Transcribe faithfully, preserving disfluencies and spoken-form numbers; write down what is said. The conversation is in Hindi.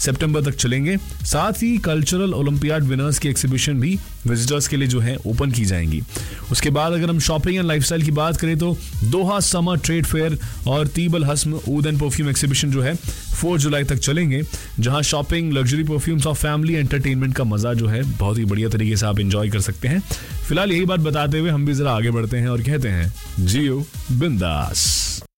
सितंबर तक चलेंगे। साथ ही कल्चरल ओलंपियाड विनर्स की एग्जीबिशन भी विजिटर्स के लिए जो है ओपन की जाएंगी। उसके बाद अगर हम शॉपिंग एंड लाइफस्टाइल की बात करें तो दोहा समर ट्रेड फेयर और तीबल हस्म ऊद एंड परफ्यूम एग्जीबिशन जो है चार जुलाई तक चलेंगे, जहां शॉपिंग, लग्जरी परफ्यूम्स और फैमिली एंटरटेनमेंट का मजा जो है बहुत ही बढ़िया तरीके से आप एंजॉय कर सकते हैं। फिलहाल यही बात बताते हुए हम भी जरा आगे बढ़ते हैं और कहते हैं जियो बिंदास।